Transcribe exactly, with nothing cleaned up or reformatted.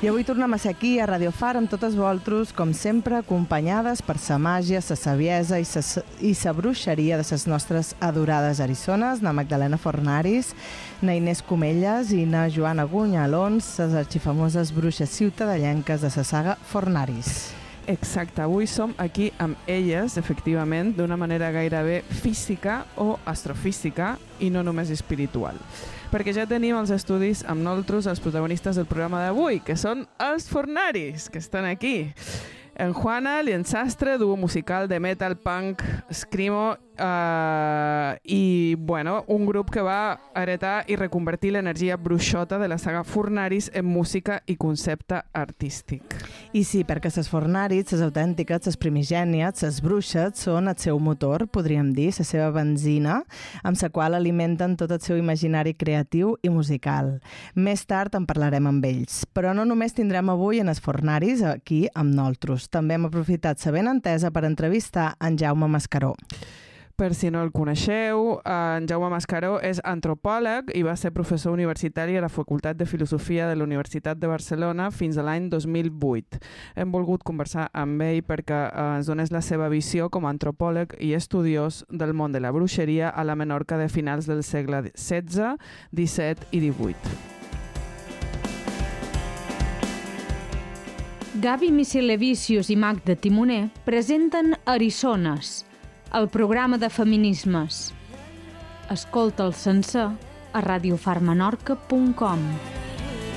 I avui tornem a ser aquí a Radio Far amb totes vosaltres, com sempre, acompanyades per sa màgia, sa saviesa i sa, i sa bruixeria de ses nostres adorades eriçones, na Magdalena Fornaris, na Inés Comelles i na Joana Gunyalons, ses arxifamoses bruixes ciutadellenques de sa saga Fornaris. Exacte, avui som aquí amb elles, efectivament, d'una manera gairebé física o astrofísica i no només espiritual. Perquè ja tenim els estudis amb nosaltres els protagonistes del programa d'avui, que són els Fornaris, que estan aquí. En Juana, Liensastre, duo musical de metal, punk, screamo uh, i, bueno, un grup que va heretar i reconvertir l'energia bruixota de la saga Fornaris en música i concepte artístic. I sí, perquè ses Fornaris, ses autèntiques, ses primigènies, ses bruixes, són el seu motor, podríem dir, la seva benzina, amb la qual alimenten tot el seu imaginari creatiu i musical. Més tard en parlarem amb ells, però no només tindrem avui en els Fornaris aquí amb nosaltres. També hem aprofitat la benentesa per entrevistar en Jaume Mascaró. Per si no el coneixeu, en Jaume Mascaró és antropòleg i va ser professor universitari a la Facultat de Filosofia de la Universitat de Barcelona fins a l'any dos mil vuit. Hem volgut conversar amb ell perquè ens donés la seva visió com a antropòleg i estudiós del món de la bruixeria a la Menorca de finals del segle setze, disset i divuit. Gavi Misilevicius i Magda Timoner presenten Eriçones, el programa de feminismes. Escolta'l sencer a radiofarmenorca punt com.